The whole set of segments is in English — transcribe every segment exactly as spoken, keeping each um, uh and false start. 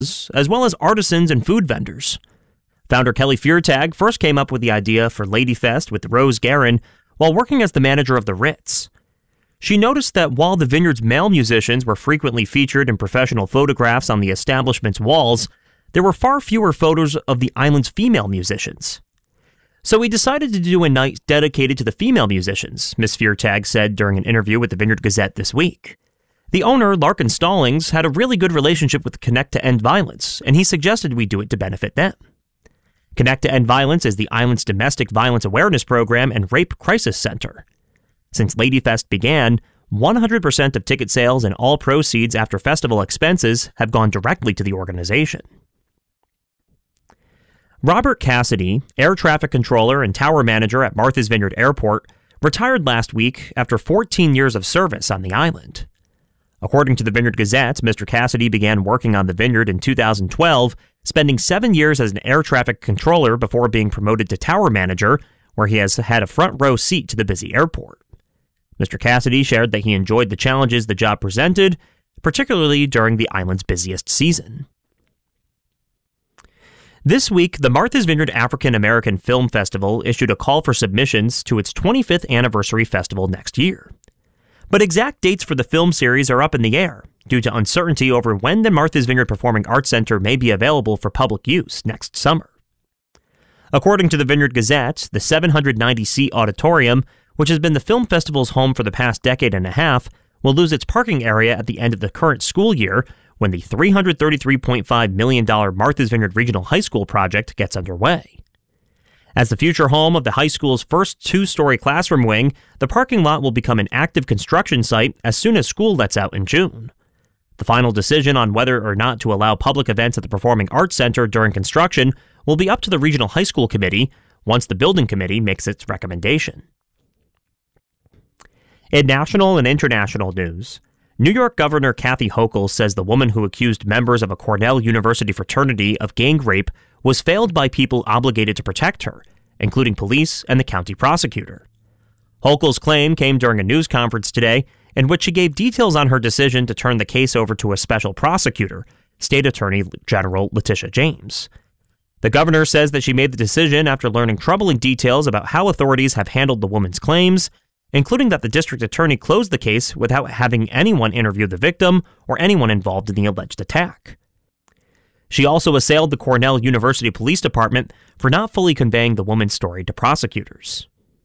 as well as artisans and food vendors. Founder Kelly Feartag first came up with the idea for Ladyfest with Rose Guerin while working as the manager of the Ritz. She noticed that while the vineyard's male musicians were frequently featured in professional photographs on the establishment's walls, there were far fewer photos of the island's female musicians. So we decided to do a night dedicated to the female musicians, Miss Feartag said during an interview with the Vineyard Gazette this week. The owner, Larkin Stallings, had a really good relationship with Connect to End Violence, and he suggested we do it to benefit them. Connect to End Violence is the island's domestic violence awareness program and rape crisis center. Since Ladyfest began, one hundred percent of ticket sales and all proceeds after festival expenses have gone directly to the organization. Robert Cassidy, air traffic controller and tower manager at Martha's Vineyard Airport, retired last week after fourteen years of service on the island. According to the Vineyard Gazette, Mister Cassidy began working on the vineyard in two thousand twelve, spending seven years as an air traffic controller before being promoted to tower manager, where he has had a front row seat to the busy airport. Mister Cassidy shared that he enjoyed the challenges the job presented, particularly during the island's busiest season. This week, the Martha's Vineyard African American Film Festival issued a call for submissions to its twenty-fifth anniversary festival next year. But exact dates for the film series are up in the air, due to uncertainty over when the Martha's Vineyard Performing Arts Center may be available for public use next summer. According to the Vineyard Gazette, the seven hundred ninety seat auditorium, which has been the film festival's home for the past decade and a half, will lose its parking area at the end of the current school year when the three hundred thirty-three point five million dollars Martha's Vineyard Regional High School project gets underway. As the future home of the high school's first two-story classroom wing, the parking lot will become an active construction site as soon as school lets out in June. The final decision on whether or not to allow public events at the Performing Arts Center during construction will be up to the Regional High School Committee once the building committee makes its recommendation. In national and international news, New York Governor Kathy Hochul says the woman who accused members of a Cornell University fraternity of gang rape was failed by people obligated to protect her, including police and the county prosecutor. Hochul's claim came during a news conference today in which she gave details on her decision to turn the case over to a special prosecutor, State Attorney General Letitia James. The governor says that she made the decision after learning troubling details about how authorities have handled the woman's claims, including that the district attorney closed the case without having anyone interview the victim or anyone involved in the alleged attack. She also assailed the Cornell University Police Department for not fully conveying the woman's story to prosecutors.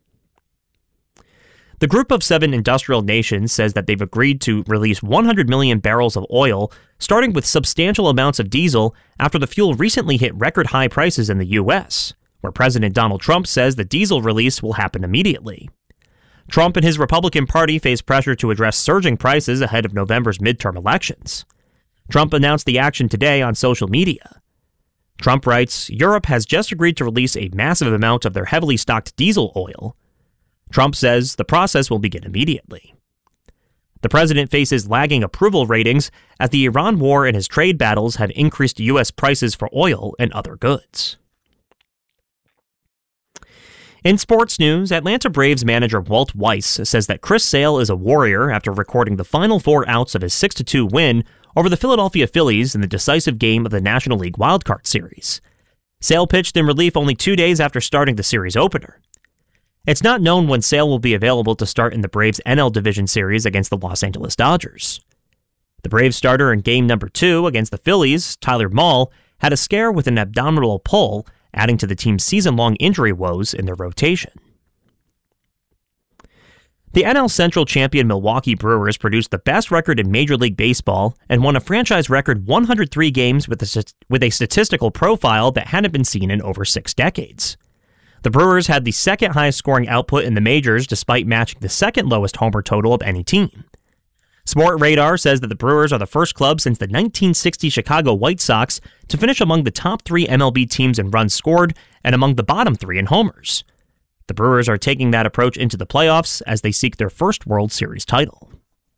The Group of Seven Industrial Nations says that they've agreed to release one hundred million barrels of oil, starting with substantial amounts of diesel after the fuel recently hit record high prices in the U S, where President Donald Trump says the diesel release will happen immediately. Trump and his Republican Party face pressure to address surging prices ahead of November's midterm elections. Trump announced the action today on social media. Trump writes, Europe has just agreed to release a massive amount of their heavily stocked diesel oil. Trump says the process will begin immediately. The president faces lagging approval ratings as the Iran war and his trade battles have increased U S prices for oil and other goods. In sports news, Atlanta Braves manager Walt Weiss says that Chris Sale is a warrior after recording the final four outs of his six to two win over the Philadelphia Phillies in the decisive game of the National League Wildcard Series. Sale pitched in relief only two days after starting the series opener. It's not known when Sale will be available to start in the Braves' N L Division Series against the Los Angeles Dodgers. The Braves starter in game number two against the Phillies, Tyler Mahle, had a scare with an abdominal pull, adding to the team's season-long injury woes in their rotation. The N L Central champion Milwaukee Brewers produced the best record in Major League Baseball and won a franchise record one hundred three games with a, with a statistical profile that hadn't been seen in over six decades. The Brewers had the second highest scoring output in the majors despite matching the second lowest homer total of any team. Sport Radar says that the Brewers are the first club since the nineteen sixty Chicago White Sox to finish among the top three M L B teams in runs scored and among the bottom three in homers. The Brewers are taking that approach into the playoffs as they seek their first World Series title.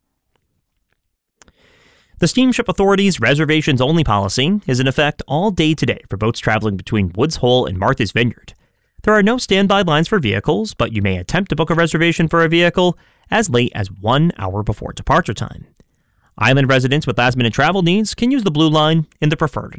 The Steamship Authority's reservations-only policy is in effect all day today for boats traveling between Woods Hole and Martha's Vineyard. There are no standby lines for vehicles, but you may attempt to book a reservation for a vehicle as late as one hour before departure time. Island residents with last-minute travel needs can use the Blue Line in the preferred